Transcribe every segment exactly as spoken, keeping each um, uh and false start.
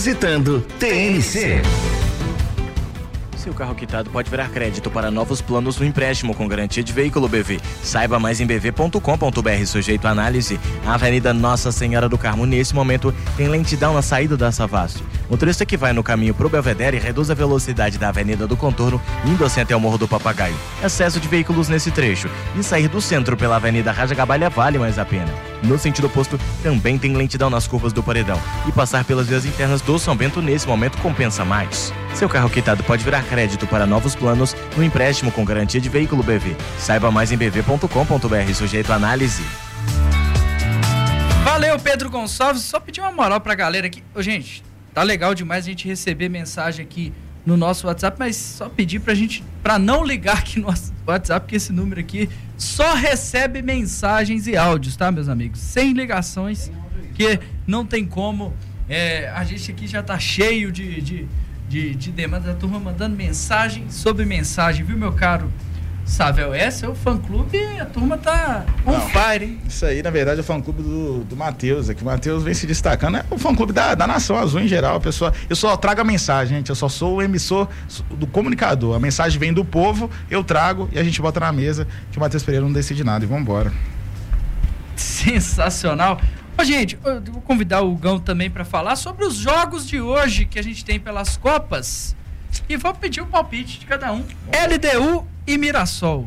Trtransitando T N C. Seu carro quitado pode virar crédito para novos planos no empréstimo com garantia de veículo B V. Saiba mais em b v ponto com ponto b r, sujeito à análise. A Avenida Nossa Senhora do Carmo, nesse momento, tem lentidão na saída da Savassi. Motorista que vai no caminho pro Belvedere reduz a velocidade da Avenida do Contorno, indo assim até o Morro do Papagaio. Excesso de veículos nesse trecho. E sair do centro pela Avenida Rajagabalha vale mais a pena. No sentido oposto, também tem lentidão nas curvas do Paredão. E passar pelas vias internas do São Bento, nesse momento, compensa mais. Seu carro quitado pode virar crédito para novos planos no empréstimo com garantia de veículo B V. Saiba mais em b v ponto com ponto b r, sujeito à análise. Valeu, Pedro Gonçalves. Só pedir uma moral pra galera aqui. Ô, gente, tá legal demais a gente receber mensagem aqui no nosso WhatsApp, mas só pedir pra gente, pra não ligar aqui no WhatsApp, porque esse número aqui só recebe mensagens e áudios, tá, meus amigos? Sem ligações, que não tem como. É, a gente aqui já tá cheio de... de De, de demanda, a turma mandando mensagem sobre mensagem, viu, meu caro Savel? Esse é o fã-clube e a turma tá on Não, fire, hein? Isso aí, na verdade, é o fã-clube do, do Matheus, é que o Matheus vem se destacando, é o fã-clube da, da Nação Azul em geral, a pessoa, eu só trago a mensagem, gente, eu só sou o emissor do comunicador, a mensagem vem do povo, eu trago e a gente bota na mesa, que o Matheus Pereira não decide nada e vambora. Sensacional. Ô, gente, eu vou convidar o Gão também para falar sobre os jogos de hoje que a gente tem pelas Copas e vou pedir o palpite de cada um. L D U e Mirassol.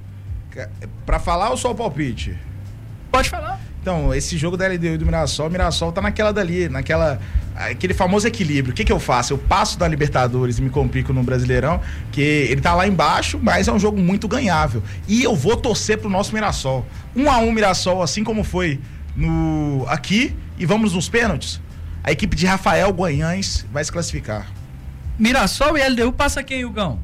Pra falar ou só o palpite? Pode falar. Então, esse jogo da L D U e do Mirassol, o Mirassol tá naquela dali, naquela, aquele famoso equilíbrio. O que que eu faço? Eu passo da Libertadores e me complico no Brasileirão, que ele tá lá embaixo, mas é um jogo muito ganhável. E eu vou torcer pro nosso Mirassol. Um a um Mirassol, assim como foi no aqui, e vamos nos pênaltis. A equipe de Rafael Guanhães vai se classificar. Mirassol e L D U passa quem, Hugão?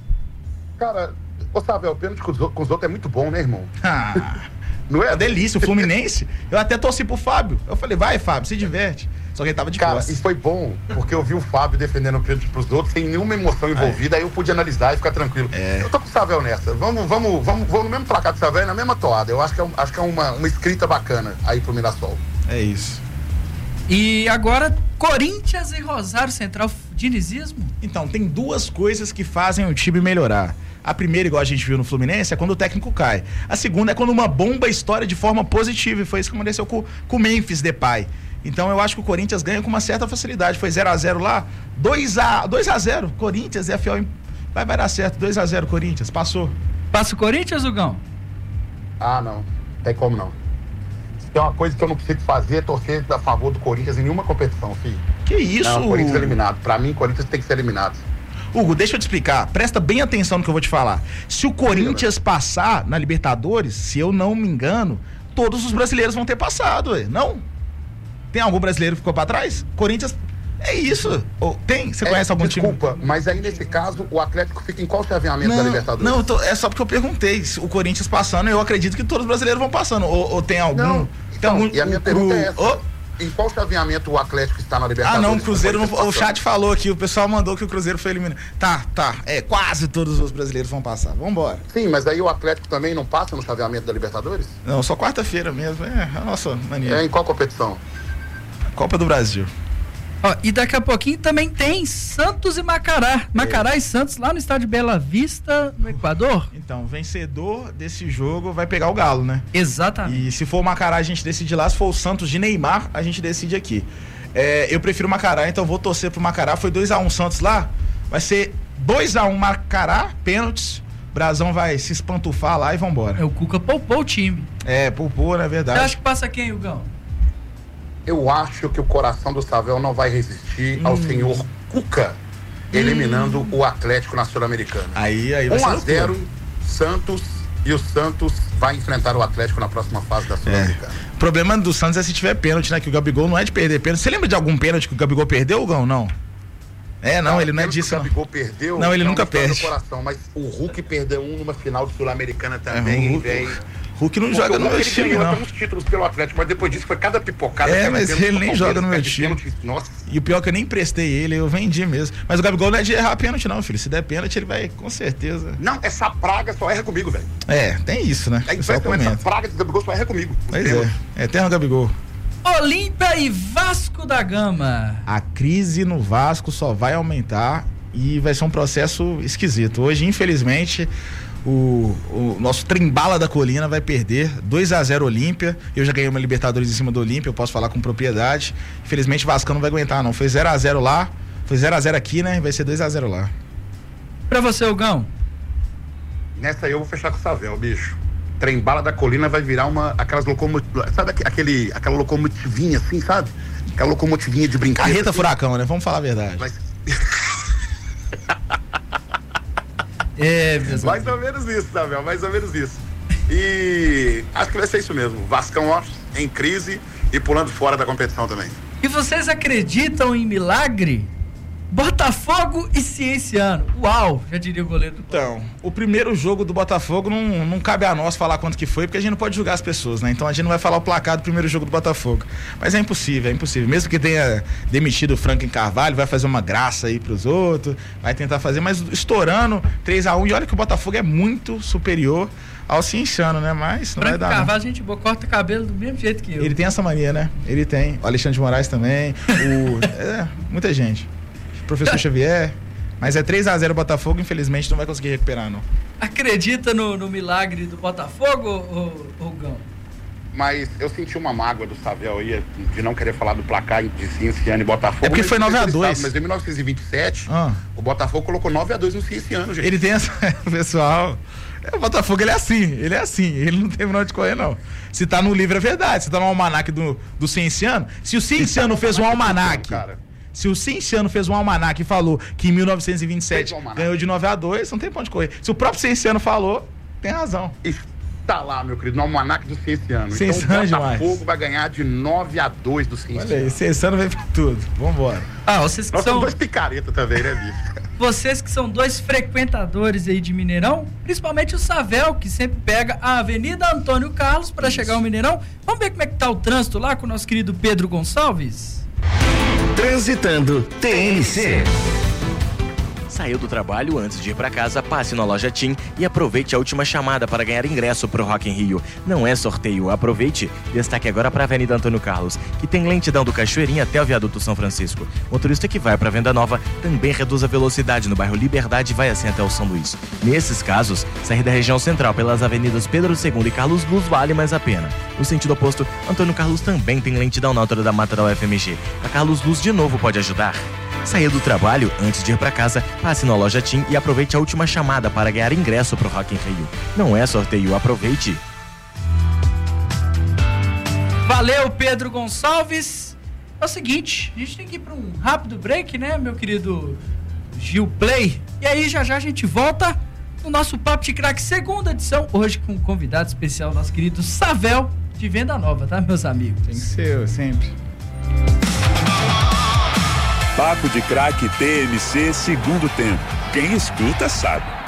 Cara, ô Savel, o pênalti com os, com os outros é muito bom, né, irmão? Ah, não é? Uma delícia, o Fluminense. Eu até torci pro Fábio. Eu falei, vai, Fábio, se diverte. Só que ele tava de Cara, costas. e foi bom, porque eu vi o Fábio defendendo o pênalti pros outros sem nenhuma emoção envolvida, aí eu pude analisar e ficar tranquilo. É. Eu tô com o Savel nessa. Vamos, vamos, vamos, vamos no mesmo placar do Savel, na mesma toada. Eu acho que é, um, acho que é uma, uma escrita bacana aí pro Mirassol. É isso. E agora, Corinthians e Rosário Central, dinizismo? Então, tem duas coisas que fazem o time melhorar. A primeira, igual a gente viu no Fluminense, é quando o técnico cai. A segunda é quando uma bomba estoura de forma positiva, e foi isso que aconteceu com, com o Memphis Depay. Então eu acho que o Corinthians ganha com uma certa facilidade. Foi zero a zero lá, dois a zero, Corinthians, F O, vai, vai dar certo, dois a zero Corinthians, passou. Passa o Corinthians, Hugão? Ah, não, tem como não. Se tem uma coisa que eu não preciso fazer, é torcer a favor do Corinthians em nenhuma competição, filho. Que isso? Não, o Corinthians é eliminado. Pra mim, o Corinthians tem que ser eliminado. Hugo, deixa eu te explicar, presta bem atenção no que eu vou te falar. Se o Corinthians passar na Libertadores, se eu não me engano, todos os brasileiros vão ter passado, ué. Não? Tem algum brasileiro que ficou pra trás? Corinthians, é isso. Ou, tem? Você é, conhece algum desculpa, time? Desculpa, mas aí nesse caso, o Atlético fica em qual chaveamento não, da Libertadores? Não, eu tô, é só porque eu perguntei. O Corinthians passando, eu acredito que todos os brasileiros vão passando. Ou, ou tem algum... Não, tem então, algum, e a minha o, pergunta é essa. Oh, em qual chaveamento o Atlético está na Libertadores? Ah, não, o Cruzeiro não, o chat falou aqui, o pessoal mandou que o Cruzeiro foi eliminado. Tá, tá, é, quase todos os brasileiros vão passar, vambora. Sim, mas aí o Atlético também não passa no chaveamento da Libertadores? Não, só quarta-feira mesmo, é a nossa mania. É em qual competição? Copa do Brasil. Ó, e daqui a pouquinho também tem Santos e Macará. Macará é. e Santos lá no estádio Bela Vista, no Equador. Então, vencedor desse jogo vai pegar o Galo, né? Exatamente. E se for o Macará, a gente decide lá. Se for o Santos de Neymar, a gente decide aqui. É, eu prefiro o Macará, então vou torcer pro Macará. Foi dois a um Santos lá. Vai ser dois a um Macará, pênaltis. Brasão vai se espantufar lá e vambora. É, o Cuca poupou o time. É, poupou, na verdade. Você acha que passa quem, Hugão? Eu acho que o coração do Savel não vai resistir hum. ao senhor Cuca eliminando hum. o Atlético na Sul-Americana. Aí, aí vai um a zero Santos, e o Santos vai enfrentar o Atlético na próxima fase da Sul-Americana. É. O problema do Santos é se tiver pênalti, né? Que o Gabigol não é de perder pênalti. Você lembra de algum pênalti que o Gabigol perdeu, Gão? Não. É, não, ah, ele não é disso. O Gabigol perdeu. Não, ele nunca perde. Coração, mas o Hulk perdeu um numa final de Sul-Americana também, é, Hulk, velho. Hulk não joga no meu time, não. Ele ganhou títulos pelo Atlético, mas depois disso foi cada pipocada. É, mas ele nem joga no meu time. Nossa. E o pior é que eu nem emprestei ele, eu vendi mesmo. Mas o Gabigol não é de errar pênalti, não, filho. Se der pênalti, ele vai, com certeza. Não, essa praga só erra comigo, velho. É, tem isso, né? É impressionante, essa praga do Gabigol só erra comigo. Pois é, é eterno Gabigol. Olímpia e Vasco da Gama. A crise no Vasco só vai aumentar e vai ser um processo esquisito. Hoje, infelizmente, o, o nosso trem-bala da colina vai perder dois a zero Olímpia. Eu já ganhei uma Libertadores em cima do Olímpia, eu posso falar com propriedade. Infelizmente, o Vasco não vai aguentar, não. Foi zero a zero lá, foi zero a zero aqui, né? Vai ser dois a zero lá. Pra você, Hugão? Nessa aí eu vou fechar com o Savel, bicho. Trem-bala da colina vai virar uma, aquelas locomotivas, sabe aquele, aquela locomotivinha assim, sabe? Aquela locomotivinha de brincadeira. Carreta assim. furacão, né? Vamos falar a verdade. Mas... é, mesmo. Mais ou menos isso, Savel, mais ou menos isso. E acho que vai ser isso mesmo. Vascão, ó, em crise e pulando fora da competição também. E vocês acreditam em milagre? Botafogo e Cienciano. Uau, já diria o goleiro. Então, o primeiro jogo do Botafogo não, não cabe a nós falar quanto que foi, porque a gente não pode julgar as pessoas, né? Então a gente não vai falar o placar do primeiro jogo do Botafogo. Mas é impossível, é impossível. Mesmo que tenha demitido o Franklin Carvalho, vai fazer uma graça aí pros outros, vai tentar fazer, mas estourando três a um, e olha que o Botafogo é muito superior ao Cienciano, né? Mas não Franklin vai dar. Carvalho, não. gente boa, corta cabelo do mesmo jeito que eu. Ele tem essa mania, né? Ele tem. O Alexandre de Moraes também. O... é, muita gente. Professor Xavier, mas é três a zero Botafogo, infelizmente não vai conseguir recuperar, não. Acredita no, no milagre do Botafogo, ô, ô, ô, Gão? Mas eu senti uma mágoa do Savel aí, de não querer falar do placar de Cienciano e Botafogo. É porque mas foi nove a dois. Sabe, mas em mil novecentos e vinte e sete, ah. o Botafogo colocou nove a dois no Cienciano, gente. Ele tem essa... pessoal... É, o Botafogo, ele é assim, ele é assim, ele não tem menor de correr, não. Se tá no livro é verdade, se tá no almanaque do, do Cienciano, se o Cienciano fez um almanaque... Cara. Se o Cienciano fez um almanaque e falou que em mil novecentos e vinte e sete ganhou de nove a dois, não tem pra onde correr. Se o próprio Cienciano falou, tem razão. Está lá, meu querido, no almanaque do Cienciano. Cienciano então o Botafogo demais. vai ganhar de nove a dois do Cienciano. Olha aí, Cienciano vem pra tudo. Vambora. Ah, vocês que Nós são... somos dois picaretas também, né, bicho? Vocês que são dois frequentadores aí de Mineirão, principalmente o Savel, que sempre pega a Avenida Antônio Carlos para chegar ao Mineirão. Vamos ver como é que tá o trânsito lá com o nosso querido Pedro Gonçalves? Transitando T N C. Saiu do trabalho, antes de ir para casa, passe na loja TIM e aproveite a última chamada para ganhar ingresso pro Rock in Rio. Não é sorteio, aproveite. Destaque agora para a Avenida Antônio Carlos, que tem lentidão do Cachoeirinha até o Viaduto São Francisco. Motorista que vai para Venda Nova também reduz a velocidade no bairro Liberdade e vai assim até o São Luís. Nesses casos, sair da região central pelas avenidas Pedro segundo e Carlos Luz vale mais a pena. No sentido oposto, Antônio Carlos também tem lentidão na altura da Mata da U F M G. A Carlos Luz de novo pode ajudar. Saia do trabalho, antes de ir para casa, passe na loja TIM e aproveite a última chamada para ganhar ingresso pro Rock in Rio. Não é sorteio, aproveite. Valeu, Pedro Gonçalves. É o seguinte, a gente tem que ir para um rápido break, né, meu querido Gil Play? E aí, já já a gente volta no nosso Papo de Craque, segunda edição, hoje com um convidado especial, nosso querido Savel, de Venda Nova, tá, meus amigos? Tem que ser, sempre. Papo de Craque T N C, segundo tempo. Quem escuta sabe.